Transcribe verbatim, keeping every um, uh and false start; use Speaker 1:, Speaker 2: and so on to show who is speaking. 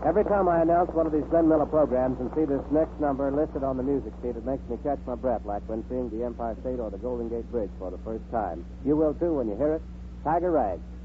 Speaker 1: Every time I announce one of these Glenn Miller programs and see this next number listed on the music sheet, it makes me catch my breath like when seeing the Empire State or the Golden Gate Bridge for the first time. You will, too, when you hear it. Tiger Rag.